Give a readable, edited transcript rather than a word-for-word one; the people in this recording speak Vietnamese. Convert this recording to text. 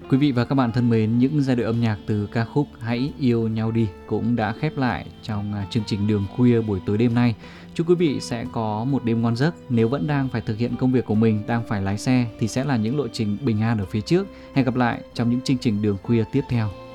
Quý vị và các bạn thân mến, những giai điệu âm nhạc từ ca khúc Hãy yêu nhau đi cũng đã khép lại trong chương trình Đường khuya buổi tối đêm nay. Chúc quý vị sẽ có một đêm ngon giấc. Nếu vẫn đang phải thực hiện công việc của mình, đang phải lái xe thì sẽ là những lộ trình bình an ở phía trước. Hẹn gặp lại trong những chương trình Đường khuya tiếp theo.